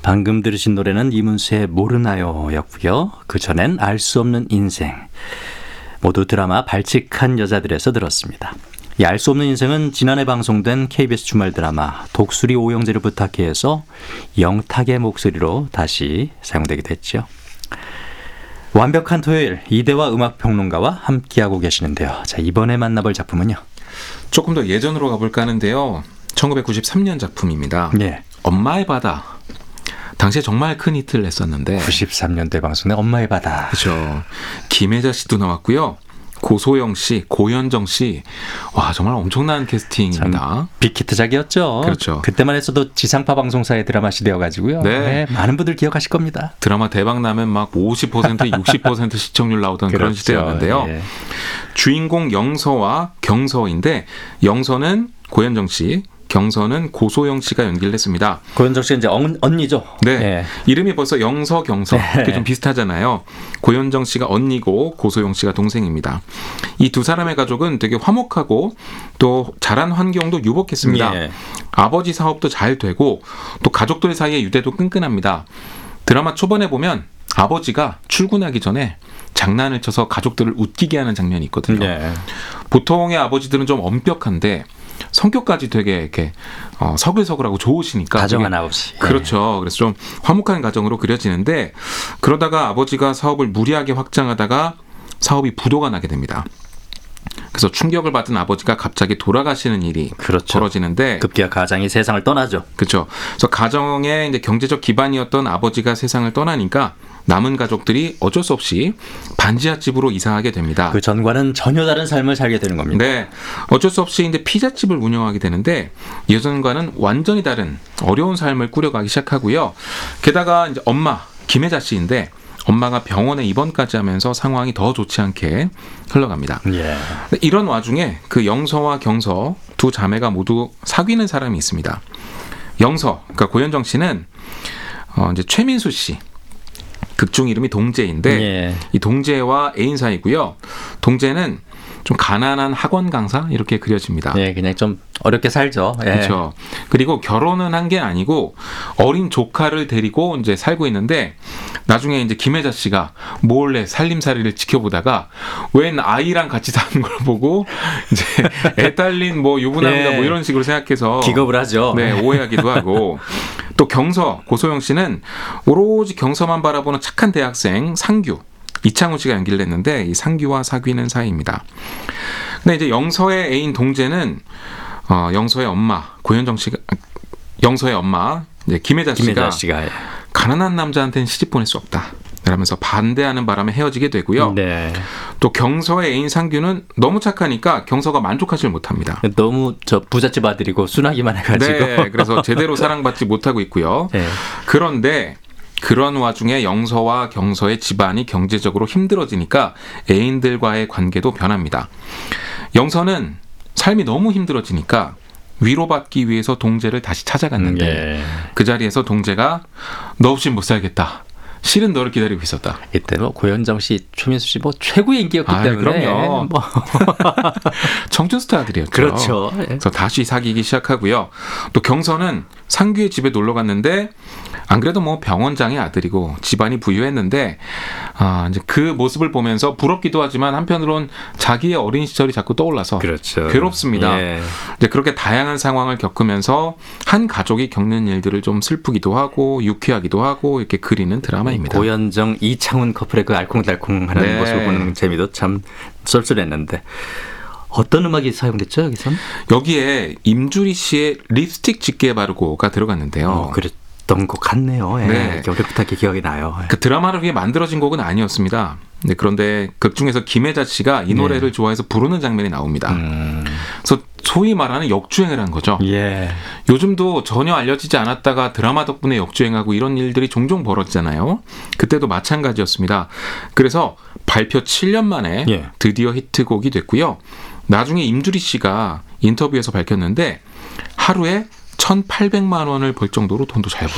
방금 들으신 노래는 이문세의 모르나요였고요. 그 전엔 알 수 없는 인생. 모두 드라마 발칙한 여자들에서 들었습니다. 이 알 수 없는 인생은 지난해 방송된 KBS 주말 드라마 독수리 오영재를 부탁해에서 영탁의 목소리로 다시 사용되게 됐죠. 완벽한 토요일 이대화 음악평론가와 함께하고 계시는데요. 자, 이번에 만나볼 작품은요. 조금 더 예전으로 가볼까 하는데요. 1993년 작품입니다. 예. 엄마의 바다. 당시에 정말 큰 히트를 냈었는데 93년도에 방송된 엄마의 바다. 그렇죠. 김혜자 씨도 나왔고요. 고소영 씨, 고현정 씨. 와, 정말 엄청난 캐스팅입니다. 빅히트작이었죠. 그렇죠. 그때만 해서도 지상파 방송사의 드라마 시대여가지고요. 네. 많은 분들 기억하실 겁니다. 드라마 대박 나면 막 50%, 60% 시청률 나오던 그렇죠. 그런 시대였는데요. 예. 주인공 영서와 경서인데 영서는 고현정 씨, 경서는 고소영 씨가 연기를 했습니다. 고현정 씨는 이제 언니죠. 네, 예. 이름이 벌써 영서, 경서 이렇게 좀 비슷하잖아요. 고현정 씨가 언니고 고소영 씨가 동생입니다. 이 두 사람의 가족은 되게 화목하고 또 자란 환경도 유복했습니다. 예. 아버지 사업도 잘 되고 또 가족들 사이의 유대도 끈끈합니다. 드라마 초반에 보면 아버지가 출근하기 전에 장난을 쳐서 가족들을 웃기게 하는 장면이 있거든요. 예. 보통의 아버지들은 좀 엄격한데 성격까지 되게 이렇게 서글서글하고 좋으시니까 가정한 되게, 아버지. 그렇죠. 그래서 좀 화목한 가정으로 그려지는데 그러다가 아버지가 사업을 무리하게 확장하다가 사업이 부도가 나게 됩니다. 그래서 충격을 받은 아버지가 갑자기 돌아가시는 일이 그렇죠. 벌어지는데 급기야 가장이 세상을 떠나죠. 그렇죠. 그래서 가정의 이제 경제적 기반이었던 아버지가 세상을 떠나니까 남은 가족들이 어쩔 수 없이 반지하 집으로 이사하게 됩니다. 그 전과는 전혀 다른 삶을 살게 되는 겁니다. 네, 어쩔 수 없이 이제 피자집을 운영하게 되는데 예전과는 완전히 다른 어려운 삶을 꾸려가기 시작하고요. 게다가 이제 엄마 김혜자 씨인데 엄마가 병원에 입원까지 하면서 상황이 더 좋지 않게 흘러갑니다. 예. 이런 와중에 그 영서와 경서 두 자매가 모두 사귀는 사람이 있습니다. 영서, 그러니까 고현정 씨는 이제 최민수 씨. 극중 이름이 동재인데 예. 이 동재와 애인 사이고요. 동재는 좀 가난한 학원 강사 이렇게 그려집니다. 예, 그냥 좀 어렵게 살죠. 예. 그렇죠. 그리고 결혼은 한 게 아니고 어린 조카를 데리고 이제 살고 있는데 나중에 이제 김혜자 씨가 몰래 살림살이를 지켜보다가 웬 아이랑 같이 사는 걸 보고 이제 애 딸린 뭐 유부남이다 예. 뭐 이런 식으로 생각해서 기겁을 하죠. 네, 오해하기도 하고 또 경서 고소영 씨는 오로지 경서만 바라보는 착한 대학생 상규 이창훈 씨가 연기를 했는데 이 상규와 사귀는 사이입니다. 근데 이제 영서의 애인 동재는 영서의 엄마 고현정 씨가 영서의 엄마 이제 김혜자 씨가 가난한 남자한테는 시집 보낼 수 없다. 라면서 반대하는 바람에 헤어지게 되고요. 네. 또 경서의 애인 상규는 너무 착하니까 경서가 만족하지 못합니다. 너무 저 부잣집 아들이고 순하기만 해가지고. 네, 그래서 제대로 사랑받지 못하고 있고요. 네. 그런데 그런 와중에 영서와 경서의 집안이 경제적으로 힘들어지니까 애인들과의 관계도 변합니다. 영서는 삶이 너무 힘들어지니까 위로받기 위해서 동재를 다시 찾아갔는데 예. 그 자리에서 동재가 너 없이 못 살겠다. 실은 너를 기다리고 있었다. 이때 뭐 고현정 씨, 최민수 씨 뭐 최고의 인기였기 때문에. 그럼요. 뭐. 청춘 스타들이었죠. 그렇죠. 예. 그래서 다시 사귀기 시작하고요. 또 경서는 상규의 집에 놀러 갔는데 안 그래도 뭐 병원장의 아들이고 집안이 부유했는데 이제 그 모습을 보면서 부럽기도 하지만 한편으론 자기의 어린 시절이 자꾸 떠올라서 그렇죠. 괴롭습니다. 예. 이제 그렇게 다양한 상황을 겪으면서 한 가족이 겪는 일들을 좀 슬프기도 하고 유쾌하기도 하고 이렇게 그리는 드라마입니다. 고현정, 이창훈 커플의 그 알콩달콩하는 네. 모습을 보는 재미도 참 쏠쏠했는데 어떤 음악이 사용됐죠 여기선? 여기에 임주리 씨의 립스틱 짙게 바르고가 들어갔는데요. 그랬던 것 같네요. 예. 네. 어렵게 기억이 나요. 예. 그 드라마를 위해 만들어진 곡은 아니었습니다. 네, 그런데 극 중에서 김혜자 씨가 이 노래를 좋아해서 부르는 장면이 나옵니다. 그래서 소위 말하는 역주행을 한 거죠. 예. 요즘도 전혀 알려지지 않았다가 드라마 덕분에 역주행하고 이런 일들이 종종 벌어지잖아요. 그때도 마찬가지였습니다. 그래서 발표 7년 만에 드디어 히트곡이 됐고요. 나중에 임주리 씨가 인터뷰에서 밝혔는데 하루에 1,800만 원을 벌 정도로 돈도 잘 벌어요.